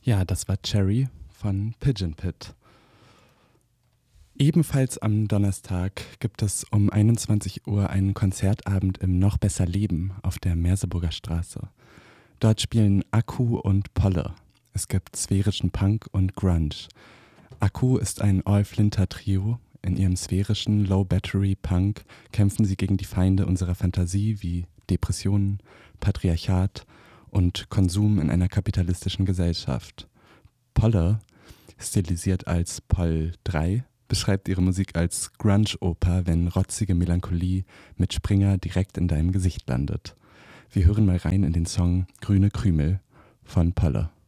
Ja, das war Cherry von Pigeon Pit. Ebenfalls am Donnerstag gibt es um 21 Uhr einen Konzertabend im Noch besser Leben auf der Merseburger Straße. Dort spielen Akku und Polle. Es gibt sphärischen Punk und Grunge. Akku ist ein All-Flinter-Trio. In ihrem sphärischen Low-Battery-Punk kämpfen sie gegen die Feinde unserer Fantasie wie Depressionen, Patriarchat und Konsum in einer kapitalistischen Gesellschaft. Polle, stilisiert als Poll 3, beschreibt ihre Musik als Grunge-Oper, wenn rotzige Melancholie mit Springer direkt in deinem Gesicht landet. Wir hören mal rein in den Song Grüne Krümel von Polle.